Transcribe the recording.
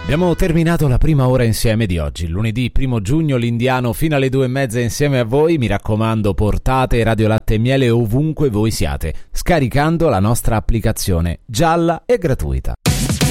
Abbiamo terminato la prima ora insieme di oggi, lunedì 1 giugno l'Indiano fino alle 2:30 insieme a voi. Mi raccomando, portate Radio Latte e Miele ovunque voi siate, scaricando la nostra applicazione gialla e gratuita.